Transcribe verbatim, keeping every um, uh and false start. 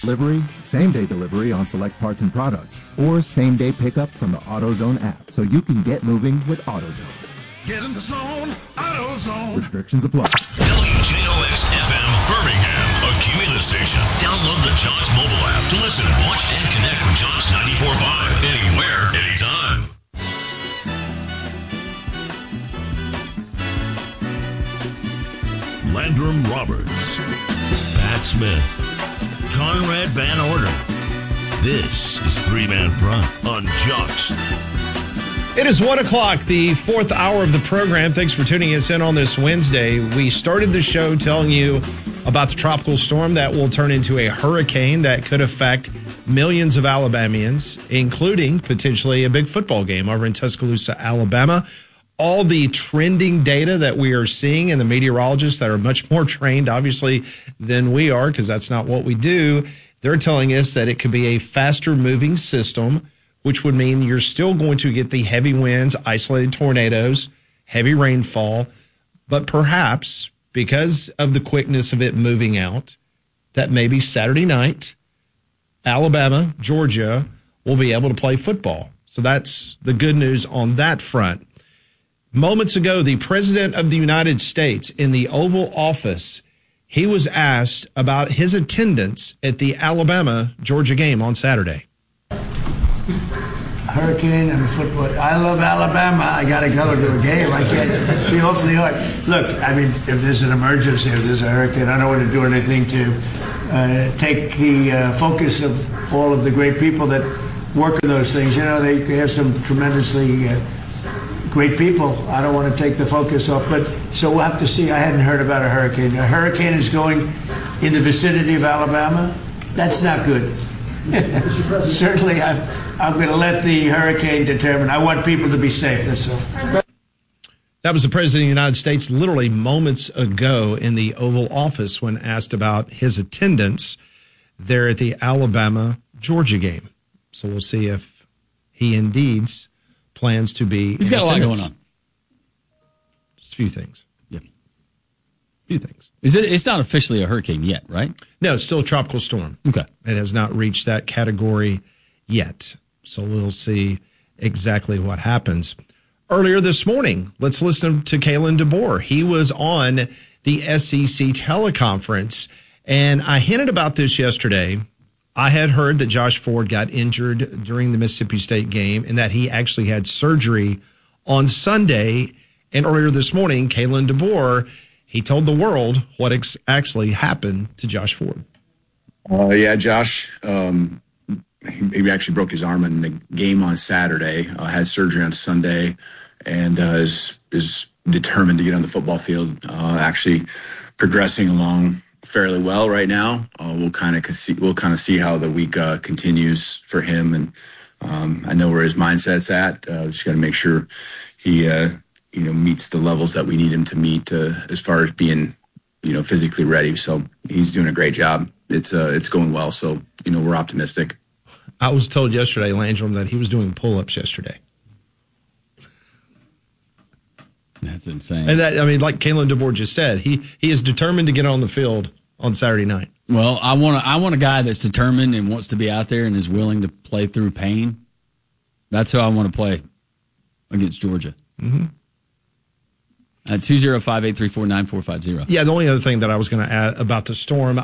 delivery, same-day delivery on select parts and products, or same-day pickup from the AutoZone app, so you can get moving with AutoZone. Get in the zone, AutoZone. Restrictions apply. W J O X F M Birmingham, a Cumulus station. Download the John's mobile app to listen, watch, and connect with John's ninety-four point five anywhere, anytime. Landrum Roberts, Pat Smith, Conrad Van Orden. This is Three Man Front on John's. It is one o'clock, the fourth hour of the program. Thanks for tuning us in on this Wednesday. We started the show telling you about the tropical storm that will turn into a hurricane that could affect millions of Alabamians, including potentially a big football game over in Tuscaloosa, Alabama. All the trending data that we are seeing, and the meteorologists that are much more trained, obviously, than we are, because that's not what we do, they're telling us that it could be a faster moving system, which would mean you're still going to get the heavy winds, isolated tornadoes, heavy rainfall, but perhaps because of the quickness of it moving out, that maybe Saturday night, Alabama, Georgia will be able to play football. So that's the good news on that front. Moments ago, the President of the United States in the Oval Office, he was asked about his attendance at the Alabama-Georgia game on Saturday. Hurricane and football. I love Alabama. I got to go to a game. I can't be awfully hard. Look, I mean, if there's an emergency, if there's a hurricane, I don't want to do anything to uh, take the uh, focus of all of the great people that work on those things. You know, they, they have some tremendously uh, great people. I don't want to take the focus off. But so we'll have to see. I hadn't heard about a hurricane. A hurricane is going in the vicinity of Alabama. That's not good. Certainly, I'm, I'm going to let the hurricane determine. I want people to be safe. That's all. That was the President of the United States literally moments ago in the Oval Office when asked about his attendance there at the Alabama-Georgia game. So we'll see if he indeed plans to be. He's got attendance. A lot going on. Just a few things. Yeah. A few things. Is it? It's not officially a hurricane yet, right? No, it's still a tropical storm. Okay. It has not reached that category yet. So we'll see exactly what happens. Earlier this morning, let's listen to Kalen DeBoer. He was on the S E C teleconference, and I hinted about this yesterday. I had heard that Josh Ford got injured during the Mississippi State game and that he actually had surgery on Sunday. And earlier this morning, Kalen DeBoer, he told the world what ex- actually happened to Josh Ford. Uh, yeah, Josh, um, he, he actually broke his arm in the game on Saturday, uh, had surgery on Sunday, and uh, is, is determined to get on the football field, uh, actually progressing along fairly well right now. Uh, we'll kind of see, we'll kind of see how the week uh, continues for him, and um, I know where his mindset's at. Uh, just got to make sure he, uh, you know, meets the levels that we need him to meet uh, as far as being, you know, physically ready. So he's doing a great job. It's uh, it's going well. So you know, we're optimistic. I was told yesterday, Landrum, that he was doing pull-ups yesterday. That's insane. And that, I mean, like Kalen DeBoer just said, he he is determined to get on the field on Saturday night. Well, I want I want a guy that's determined and wants to be out there and is willing to play through pain. That's who I want to play against Georgia. Mm-hmm. At two oh five, eight three four, nine four five zero. Yeah, the only other thing that I was going to add about the storm,